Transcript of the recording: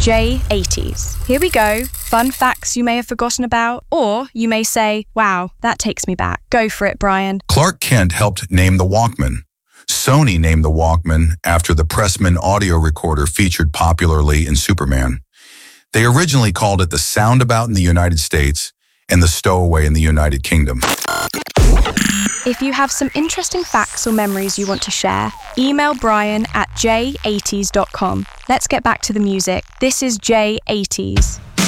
J80s. Here we go. Fun facts you may have forgotten about, or you may say, wow, that takes me back. Go for it, Brian. Clark Kent helped name the Walkman. Sony named the Walkman after the Pressman audio recorder featured popularly in Superman. They originally called it the Soundabout in the United States and the Stowaway in the United Kingdom. If you have some interesting facts or memories you want to share, email Brian at j80s.com. Let's get back to the music. This is J80s.